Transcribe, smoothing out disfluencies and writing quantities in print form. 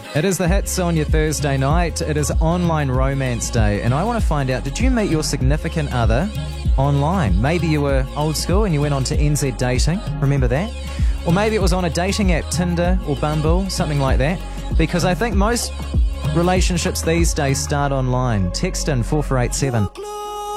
It is the hits on your Thursday night. It is Online Romance Day, and I want to find out, did you meet your significant other online? Maybe you were old school and you went on to NZ Dating, remember that? Or maybe it was on a dating app, Tinder or Bumble, something like that. Because I think most relationships these days start online. Text in 4487.